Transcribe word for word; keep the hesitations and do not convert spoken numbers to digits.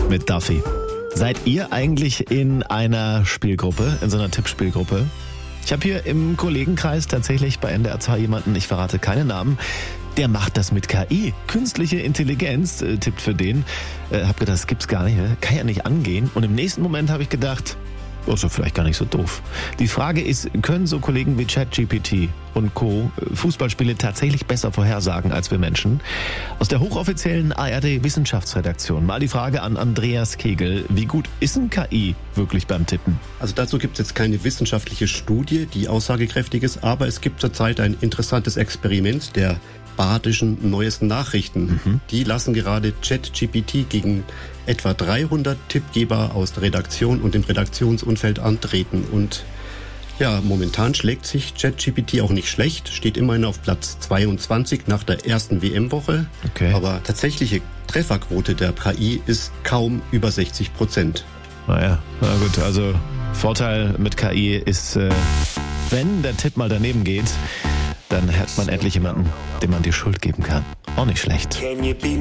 mit Duffy. Seid ihr eigentlich in einer Spielgruppe, in so einer Tippspielgruppe? Ich habe hier im Kollegenkreis tatsächlich bei N D R zwei jemanden, ich verrate keine Namen, der macht das mit K I. Künstliche Intelligenz äh, tippt für den. Äh, hab gedacht, das gibt's gar nicht, ne? Kann ja nicht angehen. Und im nächsten Moment habe ich gedacht, oh, ist doch vielleicht gar nicht so doof. Die Frage ist, können so Kollegen wie ChatGPT und Co. Fußballspiele tatsächlich besser vorhersagen als wir Menschen? Aus der hochoffiziellen A R D-Wissenschaftsredaktion mal die Frage an Andreas Kegel. Wie gut ist ein K I wirklich beim Tippen? Also dazu gibt es jetzt keine wissenschaftliche Studie, die aussagekräftig ist, aber es gibt zurzeit ein interessantes Experiment der badischen neuesten Nachrichten. Mhm. Die lassen gerade ChatGPT gegen etwa dreihundert Tippgeber aus der Redaktion und dem Redaktionsumfeld antreten. Und ja, momentan schlägt sich ChatGPT auch nicht schlecht, steht immerhin auf Platz zweiundzwanzig nach der ersten W M-Woche. Okay. Aber tatsächliche Trefferquote der K I ist kaum über sechzig Prozent. Naja, na gut, also Vorteil mit K I ist, äh, wenn der Tipp mal daneben geht, dann hat man endlich jemanden, dem man die Schuld geben kann. Auch nicht schlecht.